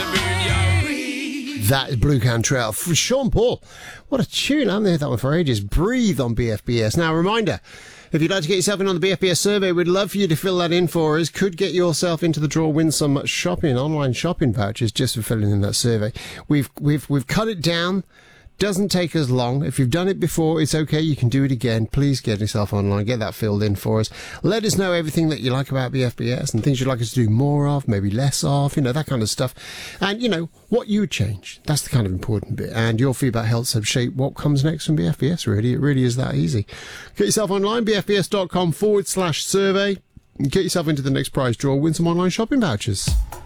That is Blue Cantrell for Sean Paul. What a tune. I haven't heard that one for ages. Breathe on BFBS. Now, a reminder, if you'd like to get yourself in on the BFBS survey, we'd love for you to fill that in for us. Could get yourself into the draw, win some online shopping vouchers just for filling in that survey. We've cut it down. Doesn't take us long. If you've done it before, it's okay. You can do it again. Please get yourself online. Get that filled in for us. Let us know everything that you like about BFBS and things you'd like us to do more of, maybe less of, that kind of stuff. And, what you would change. That's the kind of important bit. And your feedback helps us shape what comes next from BFBS, really. It really is that easy. Get yourself online, bfbs.com/survey. Get yourself into the next prize draw. Win some online shopping vouchers.